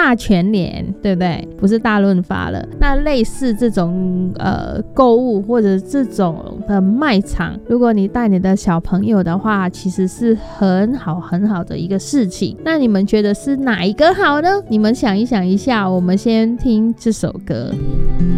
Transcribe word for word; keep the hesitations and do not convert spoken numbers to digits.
大全联，对不对？不是大润发了。那类似这种呃购物或者这种的卖场，如果你带你的小朋友的话，其实是很好很好的一个事情。那你们觉得是哪一个好呢？你们想一想一下，我们先听这首歌。